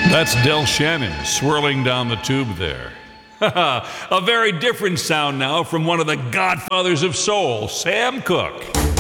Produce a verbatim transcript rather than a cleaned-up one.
That's Del Shannon swirling down the tube there. A very different sound now from one of the godfathers of soul, Sam Cooke.